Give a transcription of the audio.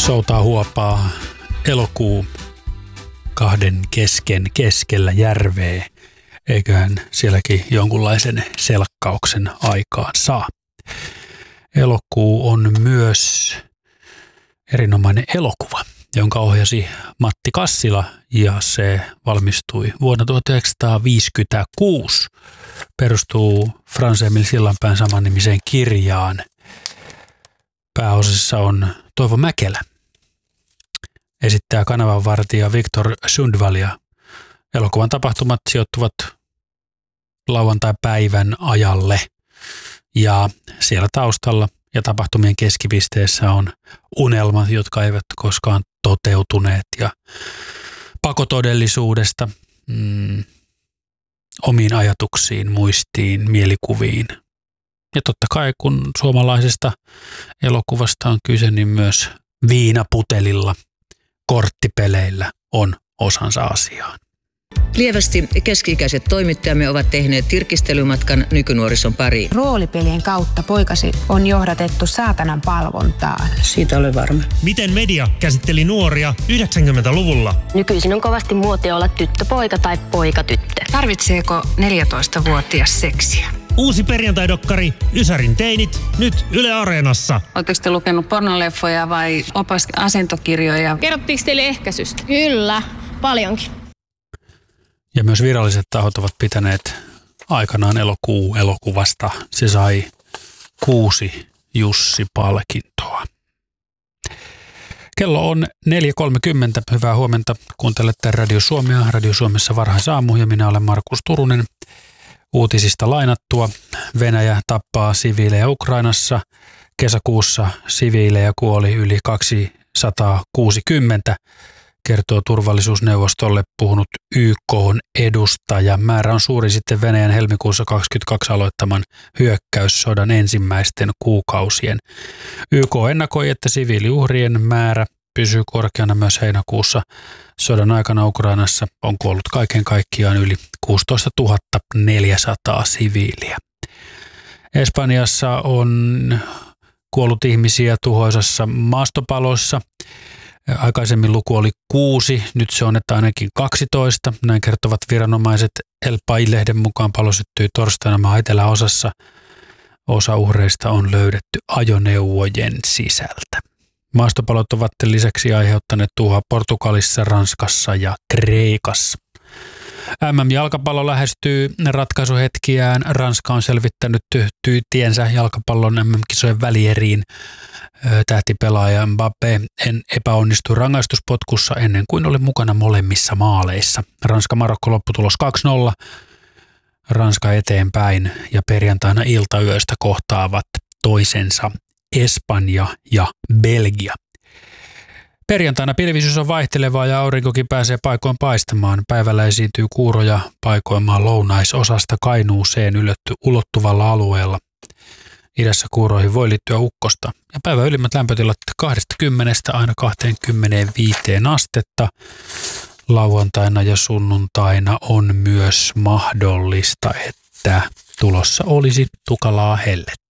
Soutaa huopaa elokuu kahden keskellä järveä. Eiköhän sielläkin jonkunlaisen selkkauksen aikaan saa. Elokuu on myös erinomainen elokuva, jonka ohjasi Matti Kassila ja se valmistui vuonna 1956. Perustuu Frans-Emil Sillanpään samannimiseen kirjaan. Pääosassa on Toivo Mäkelä. Esittää kanavanvartija Viktor Sundvall ja elokuvan tapahtumat sijoittuvat lauantai-päivän ajalle. Ja siellä taustalla ja tapahtumien keskipisteessä on unelmat, jotka eivät koskaan toteutuneet ja pakotodellisuudesta omiin ajatuksiin, muistiin, mielikuviin. Ja totta kai kun suomalaisesta elokuvasta on kyse, niin myös viinaputelilla, korttipeleillä on osansa asiaan. Lievästi keski-ikäiset toimittajamme ovat tehneet tirkistelymatkan nykynuorison pariin. Roolipelien kautta poikasi on johdatettu saatanan palvontaan. Siitä olen varma. Miten media käsitteli nuoria 90-luvulla? Nykyisin on kovasti muotia olla tyttöpoika tai poika-tyttö. Tarvitseeko 14-vuotias seksiä? Uusi perjantaidokkari Ysärin teinit nyt Yle Areenassa. Oletteko te lukenut pornoleffoja vai asentokirjoja? Kerrottiinko teille ehkäisystä? Kyllä, paljonkin. Ja myös viralliset tahot ovat pitäneet aikanaan elokuvasta. Se sai 6 Jussi-palkintoa. Kello on 4.30. Hyvää huomenta. Kuuntelette Radio Suomea. Radio Suomessa varhaisaamu ja minä olen Markus Turunen. Uutisista lainattua. Venäjä tappaa siviilejä Ukrainassa. Kesäkuussa siviilejä kuoli yli 260. Kertoo turvallisuusneuvostolle puhunut YK:n edustaja. Määrä on suuri sitten Venäjän helmikuussa 2022 aloittaman hyökkäyssodan ensimmäisten kuukausien. YK ennakoi, että siviiliuhrien määrä pysyy korkeana myös heinäkuussa. Sodan aikana Ukrainassa on kuollut kaiken kaikkiaan yli 16 400 siviiliä. Espanjassa on kuollut ihmisiä tuhoisassa maastopalossa. Aikaisemmin luku oli 6, nyt se on että ainakin 12. Näin kertovat viranomaiset. El País-lehden mukaan palo syttyi torstaina maan eteläosassa. Osa uhreista on löydetty ajoneuvojen sisältä. Maastopalot ovat lisäksi aiheuttaneet tuhoa Portugalissa, Ranskassa ja Kreikassa. MM-jalkapallo lähestyy ratkaisuhetkiään. Ranska on selvittänyt tiensä jalkapallon MM-kisojen välieriin. Tähtipelaaja Mbappé epäonnistui rangaistuspotkussa ennen kuin oli mukana molemmissa maaleissa. Ranska-Marokko lopputulos 2-0. Ranska eteenpäin ja perjantaina iltayöstä kohtaavat toisensa Espanja ja Belgia. Perjantaina pilvisyys on vaihtelevaa ja aurinkokin pääsee paikoin paistamaan. Päivällä esiintyy kuuroja paikoin maan lounaisosasta Kainuuseen ulottuvalla alueella. Idässä kuuroihin voi liittyä ukkosta. Ja päivän ylimmät lämpötilat 20 aina 25 astetta. Lauantaina ja sunnuntaina on myös mahdollista, että tulossa olisi tukalaa hellettä.